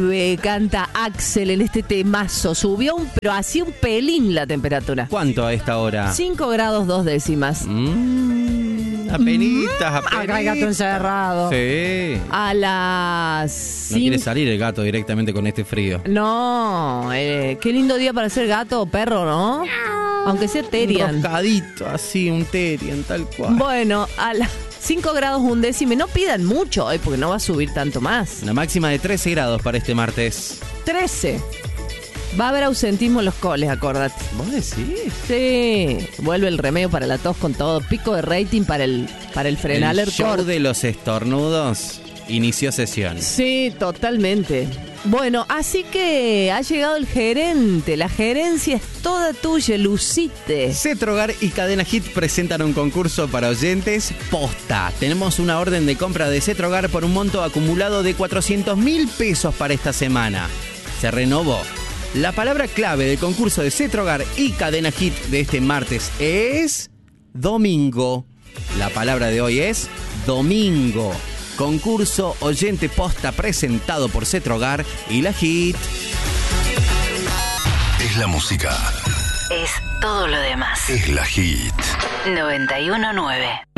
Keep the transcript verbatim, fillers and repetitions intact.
Canta Axel en este temazo. Subió un, pero así un pelín la temperatura. ¿Cuánto a esta hora? cinco grados dos décimas. Mmm, apenitas, apenitas. Acá hay gato encerrado. Sí. A las... No quiere salir el gato directamente con este frío. No, eh, qué lindo día para ser gato o perro, ¿no? Aunque sea Terian. Un roscadito, así, un Terian, tal cual. Bueno, a las cinco grados un décimo. No pidan mucho hoy porque no va a subir tanto más. Una máxima de trece grados para este martes. trece. Va a haber ausentismo en los coles, acordate. ¿Vos decís? Sí. Vuelve el remedio para la tos con todo. Pico de rating para el, para el El Frenaler show Corp. de los estornudos inició sesión. Sí, totalmente. Bueno, así que ha llegado el gerente. La gerencia es toda tuya, Lucite. Cetrogar y Cadena Hit presentan un concurso para oyentes posta. Tenemos una orden de compra de Cetrogar por un monto acumulado de cuatrocientos mil pesos para esta semana. Se renovó. La palabra clave del concurso de Cetrogar y Cadena Hit de este martes es domingo. La palabra de hoy es domingo. Concurso oyente posta presentado por Cetrogar y la Hit. Es la música. Es todo lo demás. Es la Hit. noventa y uno nueve